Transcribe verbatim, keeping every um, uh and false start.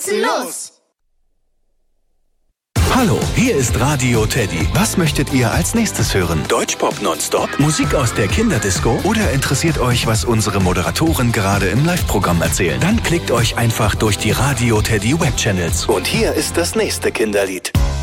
putzen los! Hallo, hier ist Radio Teddy. Was möchtet ihr als nächstes hören? Deutschpop nonstop? Musik aus der Kinderdisco? Oder interessiert euch, was unsere Moderatoren gerade im Live-Programm erzählen? Dann klickt euch einfach durch die Radio Teddy Webchannels. Und hier ist das nächste Kinderlied.